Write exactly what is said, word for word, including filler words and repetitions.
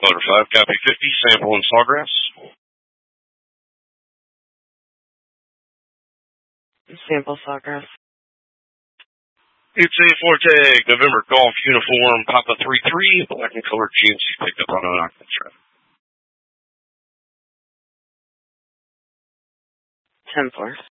Motor five, copy fifty, sample in Sawgrass. Sample Sawgrass. It's a Forte, November Golf Uniform, Papa three three, black and colored G M C pickup on an octane. ten four.